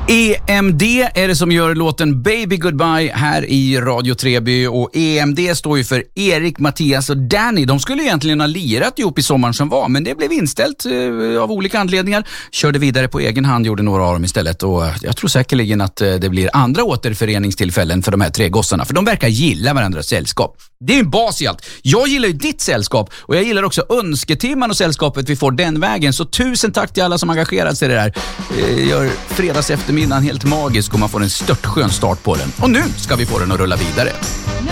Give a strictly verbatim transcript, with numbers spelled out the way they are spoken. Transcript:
E M D är det som gör låten Baby Goodbye här i Radio Treby, och E M D står ju för Erik, Mattias och Danny. De skulle egentligen ha lirat ihop i sommaren som var, men det blev inställt eh, av olika anledningar. Körde vidare på egen hand, gjorde några av dem istället, och jag tror säkerligen att eh, det blir andra återföreningstillfällen för de här tre gossarna, för de verkar gilla varandras sällskap. Det är ju en bas i allt. Jag gillar ju ditt sällskap, och jag gillar också önsketimman och sällskapet vi får den vägen. Så tusen tack till alla som engagerat sig i det här. Eh, gör fredags eftermiddagen helt magisk, och man får en störtskön start på den. Och nu ska vi få den att rulla vidare.